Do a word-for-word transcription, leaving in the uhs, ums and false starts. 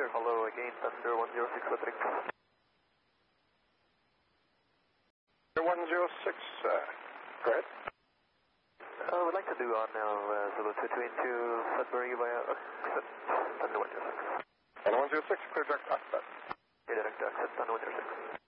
Thunder, hello again, Thunder one zero six, Patrick. one zero six, uh, go ahead. Uh, we'd like to do on now uh, Zulu two two into Sudbury via exit Thunder one zero six. Thunder one zero six, clear direct access. Clear direct access, Thunder one zero six.